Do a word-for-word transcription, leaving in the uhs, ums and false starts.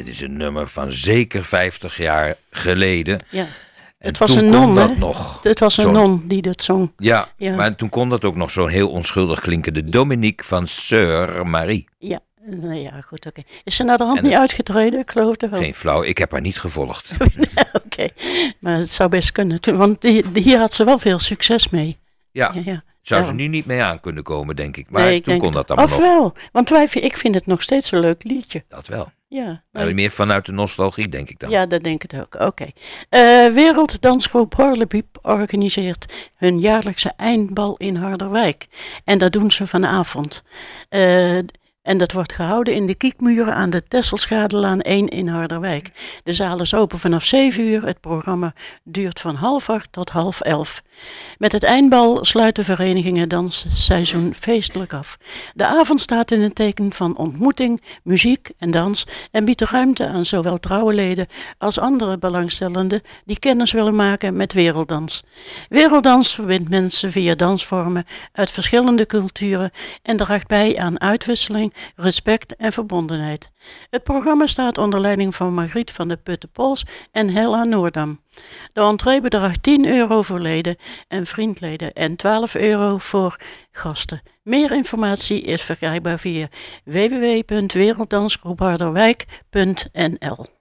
is een nummer van zeker vijftig jaar geleden. Ja. En het was toen een kon non, dat hè? nog. Het was een Zo'n- non die dat zong. Ja, Ja. maar toen kon dat ook nog zo'n heel onschuldig klinkende Dominique van Sœur Marie. Ja, nou ja, goed, oké. Is ze naar de hand En niet het- uitgetreden? Ik geloof het wel. Geen flauw, ik heb haar niet gevolgd. Oké, maar het zou best kunnen. Toen- Want die, die- hier had ze wel veel succes mee. Ja, Ja, ja. zou ze Ja. nu niet mee aan kunnen komen, denk ik. Maar Nee, ik toen denk kon het- dat allemaal Of nog. wel, want wij, ik vind het nog steeds een leuk liedje. Dat wel. Ja, Maar nee. meer vanuit de nostalgie, denk ik dan. Ja, dat denk ik ook. Oké. Eh, Werelddansgroep Horlepiep organiseert hun jaarlijkse eindbal in Harderwijk. En dat doen ze vanavond. Eh, en dat wordt gehouden in de Kiekmuren aan de Tesselschadelaan één in Harderwijk. De zaal is open vanaf zeven uur. Het programma duurt van half acht tot half elf. Met het eindbal sluit de vereniging het dansseizoen feestelijk af. De avond staat in het teken van ontmoeting, muziek en dans en biedt ruimte aan zowel trouwe leden als andere belangstellenden die kennis willen maken met werelddans. Werelddans verbindt mensen via dansvormen uit verschillende culturen en draagt bij aan uitwisseling, respect en verbondenheid. Het programma staat onder leiding van Margriet van de Putte-Pols en Hella Noordam. De entree bedraagt tien euro voor leden en vriendleden en twaalf euro voor gasten. Meer informatie is verkrijgbaar via w w w punt werelddansgroepharderwijk punt n l.